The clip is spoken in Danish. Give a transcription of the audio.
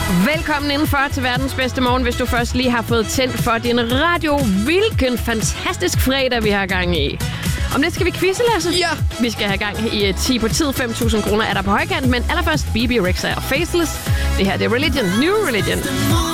Velkommen indenfor til verdens bedste morgen, hvis du først lige har fået tændt for din radio. Hvilken fantastisk fredag, vi har gang i. Om lidt skal vi quizze, Lasse. Ja. Vi skal have gang i 10 på tid. 5.000 kroner er der på højkant, men allerførst BB Rexha og Faceless. Det her det er Religion. New Religion.